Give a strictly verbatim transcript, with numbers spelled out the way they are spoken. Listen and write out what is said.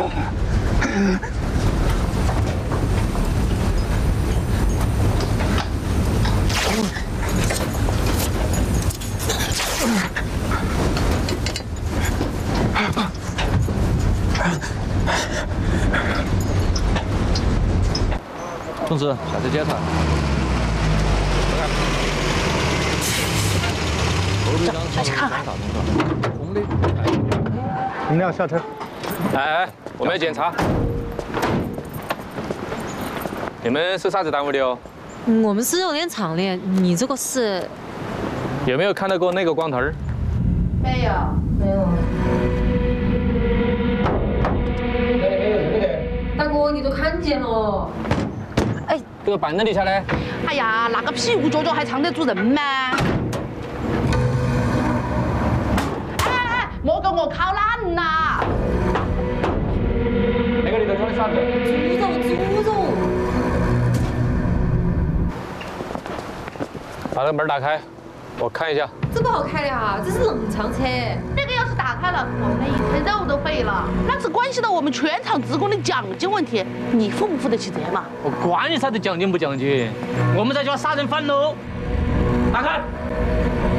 同志，下车检查。 下去看看。 红的。 你们俩下车。 哎哎，我们要检查。你们是啥子单位的哦？ 嗯，我们是肉联厂的，你这个是？ 有没有看到过那个光头儿？ 没有，没有。 那里没有人的。 大哥，你都看见了。 这个板凳底下呢？ 哎呀，那个屁股脚脚还藏得住人吗？哎哎哎，莫给我靠烂呐！ 那个里头装的啥子？ 猪肉，猪肉。 把那个门打开，我看一下。 这不好开的哈，这是冷藏车。 那个要是打开了，我们一车肉都废了，那只关系到我们全厂职工的奖金问题，你负不负得起责嘛？ 我管你啥子奖金不奖金，我们这就要杀人犯喽！打开。